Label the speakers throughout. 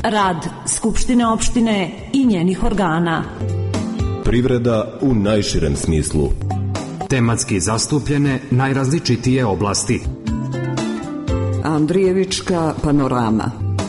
Speaker 1: Rad Skupštine opštine i njenih organa.
Speaker 2: Privreda u najširem smislu.
Speaker 3: Tematski zastupljene najrazličitije oblasti.
Speaker 4: Andrijevička panorama.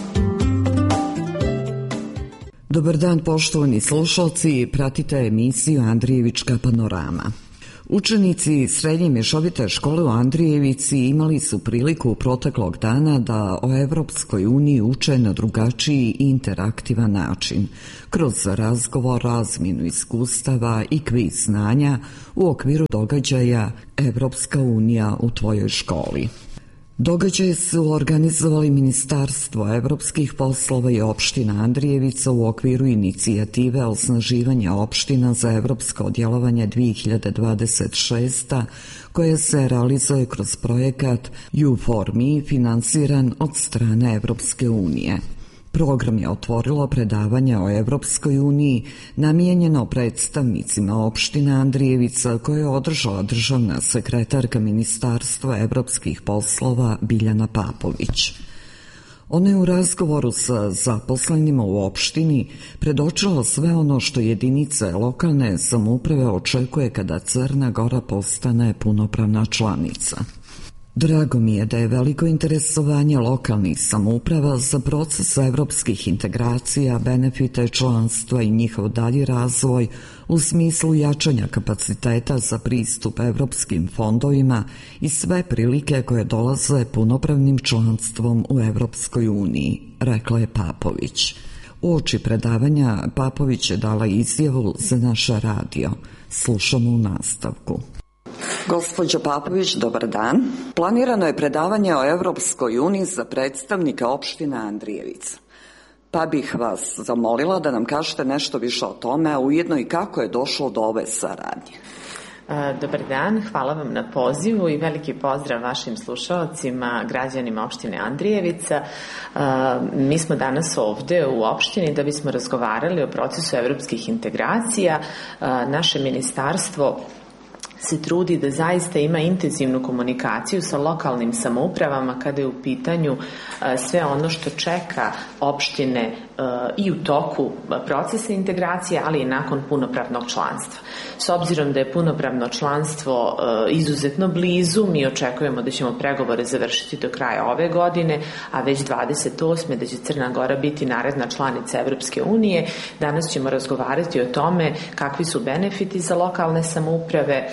Speaker 4: Dobar dan, poštovani slušalci, pratite emisiju Andrijevička panorama. Učenici Srednje mješovite škole u Andrijevici imali su priliku proteklog dana da o Evropskoj uniji uče na drugačiji i interaktivan način, kroz razgovor, razmjenu iskustava i kviz znanja u okviru događaja Evropska unija u tvojoj školi. Događaje su organizovali Ministarstvo evropskih poslova i opština Andrijevica u okviru inicijative osnaživanja opština za evropsko djelovanje 2026, koja se realizuje kroz projekat U4Me finansiran od strane Evropske unije. Program je otvorilo predavanje o Evropskoj uniji namijenjeno predstavnicima opštine Andrijevica koje je održala državna sekretarka Ministarstva evropskih poslova Biljana Papović. Ona je u razgovoru sa zaposlenima u opštini predočila sve ono što jedinice lokalne samouprave očekuje kada Crna Gora postane punopravna članica. Drago mi je da je veliko interesovanje lokalnih samouprava za proces evropskih integracija, benefite članstva i njihov dalji razvoj u smislu jačanja kapaciteta za pristup evropskim fondovima i sve prilike koje dolaze punopravnim članstvom u Evropskoj uniji, rekla je Papović. Uoči predavanja Papović je dala izjavu za naš radio. Slušamo u nastavku. Gospođo Papović, dobar dan. Planirano je predavanje o Evropskoj uniji za predstavnika opštine Andrijevica. Pa bih vas zamolila da nam kažete nešto više o tome, a ujedno i kako je došlo do ove saradnje.
Speaker 5: Dobar dan, hvala vam na pozivu i veliki pozdrav vašim slušalcima, građanima opštine Andrijevica. Mi smo danas ovde u opštini da bismo razgovarali o procesu evropskih integracija. Naše ministarstvo se trudi da zaista ima intenzivnu komunikaciju sa lokalnim samoupravama kada je u pitanju sve ono što čeka opštine i u toku procesa integracije, ali i nakon punopravnog članstva. S obzirom da je punopravno članstvo izuzetno blizu, mi očekujemo da ćemo pregovore završiti do kraja ove godine, a već 28. da će Crna Gora biti naredna članica Evropske unije. Danas ćemo razgovarati o tome kakvi su benefiti za lokalne samouprave,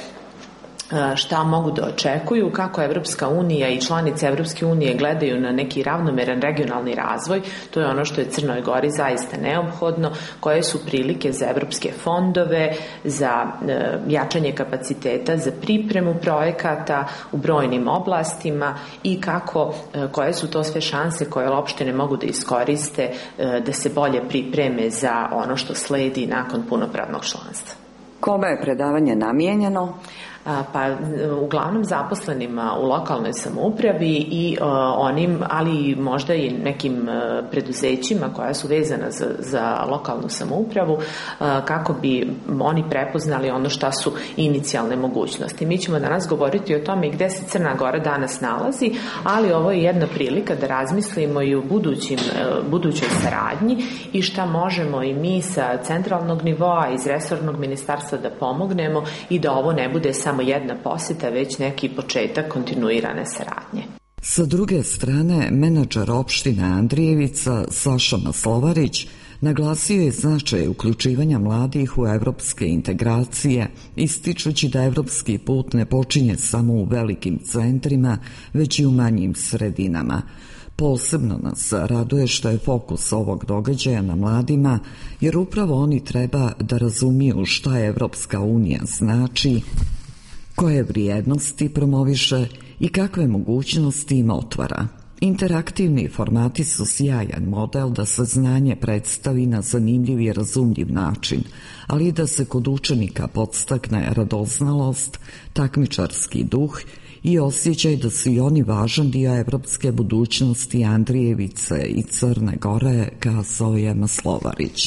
Speaker 5: šta mogu da očekuju, kako Evropska unija i članice Evropske unije gledaju na neki ravnomeran regionalni razvoj, to je ono što je Crnoj Gori zaista neophodno, koje su prilike za evropske fondove, za jačanje kapaciteta, za pripremu projekata u brojnim oblastima i koje su to sve šanse koje opštine mogu da iskoriste da se bolje pripreme za ono što sledi nakon punopravnog članstva.
Speaker 4: Kome je predavanje namijenjeno?
Speaker 5: Pa uglavnom zaposlenima u lokalnoj samoupravi i onim, ali možda i nekim preduzećima koja su vezana za lokalnu samoupravu, kako bi oni prepoznali ono šta su inicijalne mogućnosti. Mi ćemo danas govoriti o tome gde se Crna Gora danas nalazi, ali ovo je jedna prilika da razmislimo i o budućoj saradnji i šta možemo i mi sa centralnog nivoa iz resornog ministarstva da pomognemo i da ovo ne bude samo jedna posjeta, već neki početak kontinuirane saradnje.
Speaker 4: Sa druge strane, menadžer opštine Andrijevica Saša Maslovarić naglasio je značaj uključivanja mladih u evropske integracije, ističući da evropski put ne počinje samo u velikim centrima, već i u manjim sredinama. Posebno nas raduje što je fokus ovog događaja na mladima, jer upravo oni treba da razumiju šta Evropska unija znači, koje vrijednosti promoviše i kakve mogućnosti im otvara. Interaktivni formati su sjajan model da se znanje predstavi na zanimljiv i razumljiv način, ali i da se kod učenika podstakne radoznalost, takmičarski duh i osjećaj da su i oni važan dio evropske budućnosti Andrijevice i Crne Gore, kazao je Maslovarić.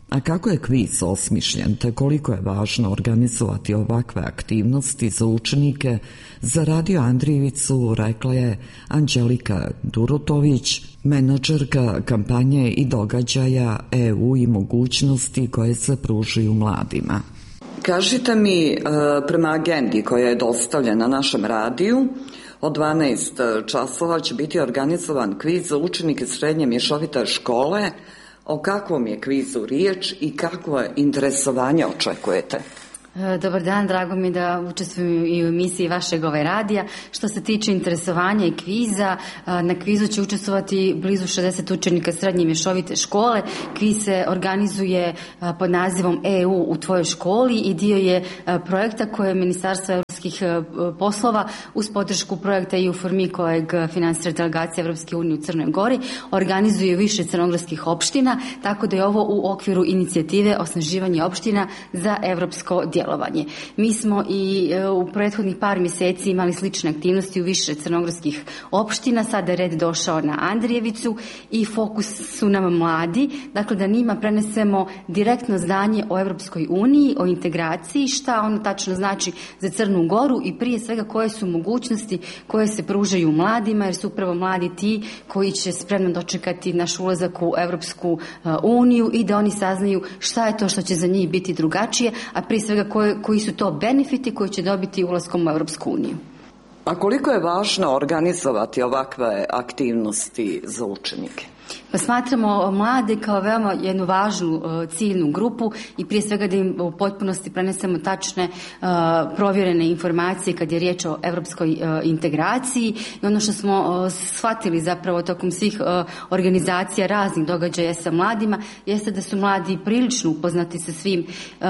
Speaker 4: A kako je kviz osmišljen, te koliko je važno organizovati ovakve aktivnosti za učenike, za Radio Andrijevicu rekla je Anđelika Durutović, menadžerka kampanje i događaja EU i mogućnosti koje se pružaju mladima. Kažite mi, prema agendi koja je dostavljena našem radiju, od 12 časova će biti organizovan kviz za učenike srednje mješovite škole. O kakvom je kvizu riječ i kakvo interesovanje očekujete?
Speaker 6: Dobar dan, drago mi da učestvujem i u emisiji vašeg radija. Što se tiče interesovanja i kviza, na kvizu će učestvovati blizu 60 učenika srednje mješovite škole. Kviz se organizuje pod nazivom EU u tvojoj školi i dio je projekta koje je Ministarstvo europskih poslova uz podršku projekta EU4Me kojeg finansira delegacija Evropske unije u Crnoj Gori organizuje više crnogorskih opština, tako da je ovo u okviru inicijative osnaživanje opština za evropsko djelovanje. Mi smo i u prethodnih par mjeseci imali slične aktivnosti u više crnogorskih opština, sada je red došao na Andrijevicu i fokus su nam mladi, dakle da njima prenesemo direktno znanje o Evropskoj uniji, o integraciji, šta ono tačno znači za Crnu Goru i prije svega koje su mogućnosti koje se pružaju mladima, jer su upravo mladi ti koji će spremno dočekati naš ulazak u Evropsku uniju i da oni saznaju šta je to što će za njih biti drugačije, a prije svega koji su to benefiti koji će dobiti ulaskom u Evropsku uniju.
Speaker 4: A koliko je važno organizovati ovakve aktivnosti za učenike?
Speaker 6: Pa smatramo mlade kao veoma jednu važnu ciljnu grupu i prije svega da im u potpunosti prenesemo tačne provjerene informacije kad je riječ o evropskoj integraciji i ono što smo shvatili zapravo tokom svih organizacija raznih događaja sa mladima jeste da su mladi prilično upoznati sa svim,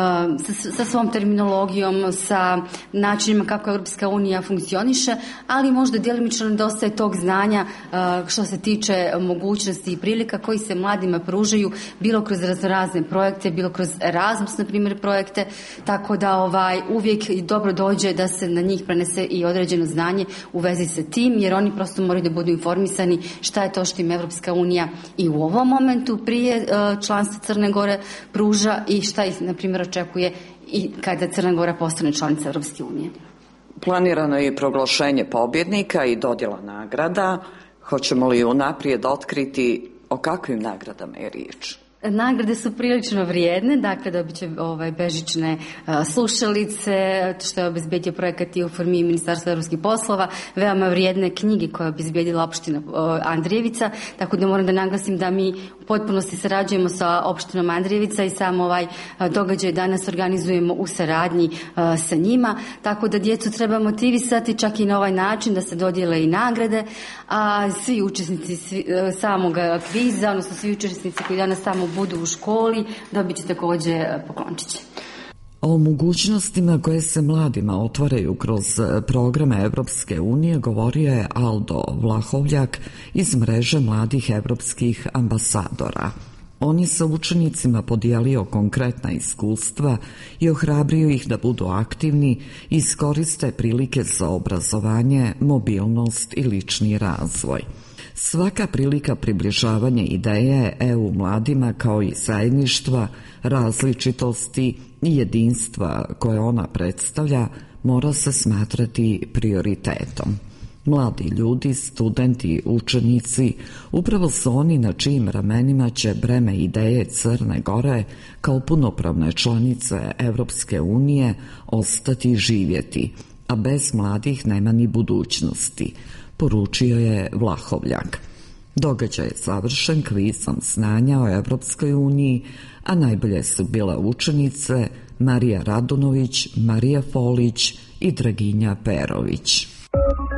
Speaker 6: sa svom terminologijom, sa načinima kako Evropska unija funkcioniše, ali možda djelimično nedostaje tog znanja što se tiče mogućnosti i prilika koji se mladima pružaju bilo kroz razne projekte, bilo kroz Erasmus, na primjer, projekte, tako da uvijek dobro dođe da se na njih prenese i određeno znanje u vezi sa tim, jer oni prosto moraju da budu informisani šta je to što im Evropska unija i u ovom momentu prije članstva Crne Gore pruža i šta ih, na primjer, očekuje i kada Crna Gora postane članica Evropske unije.
Speaker 4: Planirano je i proglašenje pobjednika i dodjela nagrada. Hoćemo li unaprijed otkriti o kakvim nagradama je riječ?
Speaker 6: Nagrade su prilično vrijedne, dakle dobit će bežične slušalice, što je obezbedio projekat EU4Me i Ministarstva europskih poslova, veoma vrijedne knjige koje je obezbedila opština Andrijevica, tako da moram da naglasim da mi u potpunosti sarađujemo sa opštinom Andrijevica i sam ovaj događaj danas organizujemo u saradnji sa njima, tako da djecu treba motivisati čak i na ovaj način da se dodijele i nagrade, a svi učesnici samog kviza, odnosno svi učesnici koji danas samo budu u školi, dobit će također poklončiće.
Speaker 4: O mogućnostima koje se mladima otvaraju kroz programe Evropske unije govorio je Aldo Vlahovljak iz mreže mladih evropskih ambasadora. On je sa učenicima podijelio konkretna iskustva i ohrabrio ih da budu aktivni i iskoriste prilike za obrazovanje, mobilnost i lični razvoj. Svaka prilika približavanja ideje EU mladima kao i zajedništva, različitosti i jedinstva koje ona predstavlja mora se smatrati prioritetom. Mladi ljudi, studenti, učenici, upravo su oni na čijim ramenima će breme ideje Crne Gore kao punopravne članice Evropske unije ostati i živjeti, a bez mladih nema ni budućnosti, poručio je Vlahovljak. Događaj je završen kvizom znanja o Evropskoj uniji, a najbolje su bile učenice Marija Radunović, Marija Folić i Draginja Perović.